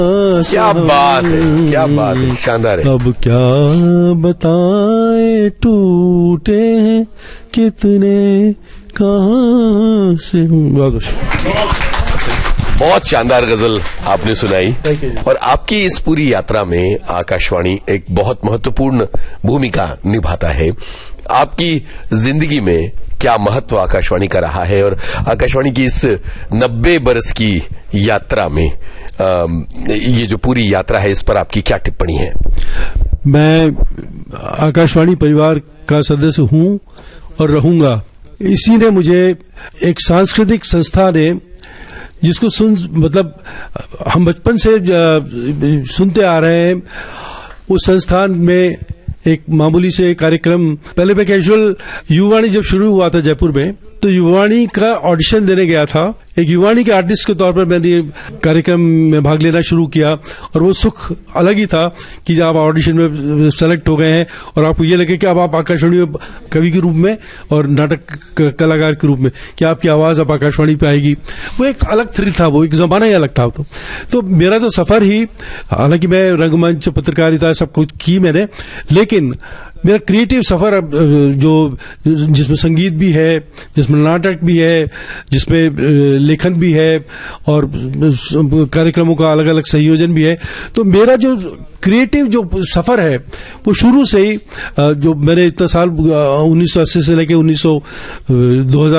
क्या बात है, क्या बात है, शानदार है। अब क्या बताएं टूटे हैं कितने कहां से। बहुत शानदार गजल आपने सुनाई और आपकी इस पूरी यात्रा में आकाशवाणी एक बहुत महत्वपूर्ण भूमिका निभाता है। आपकी जिंदगी में क्या महत्व आकाशवाणी का रहा है और आकाशवाणी की इस 90 बरस की यात्रा में ये जो पूरी यात्रा है इस पर आपकी क्या टिप्पणी है? मैं आकाशवाणी परिवार का सदस्य हूं और रहूंगा। इसी ने मुझे एक सांस्कृतिक संस्था ने जिसको हम बचपन से सुनते आ रहे हैं, उस संस्थान में एक मामूली से कार्यक्रम, पहले मैं कैजुअल युवावाणी जब शुरू हुआ था जयपुर में, तो युवावाणी का ऑडिशन देने गया था। एक युवावाणी के आर्टिस्ट के तौर पर मैंने कार्यक्रम में भाग लेना शुरू किया और वो सुख अलग ही था कि जब आप ऑडिशन में सेलेक्ट हो गए हैं और आपको ये लगे कि अब आप आकाशवाणी में कवि के रूप में और नाटक कलाकार के रूप में कि आपकी आवाज अब आकाशवाणी पे आएगी, वो एक अलग थ्रिल था, वो एक जमाना ही अलग था। तो मेरा तो सफर ही, हालांकि मैं रंगमंच पत्रकारिता सब कुछ की मैंने, लेकिन मेरा क्रिएटिव सफर जो जिसमें संगीत भी है, जिसमें नाटक भी है, जिसमें लेखन भी है और कार्यक्रमों का अलग अलग संयोजन भी है, तो मेरा जो क्रिएटिव जो सफर है वो शुरू से ही जो मैंने इतना साल 1980 से लेकर 2000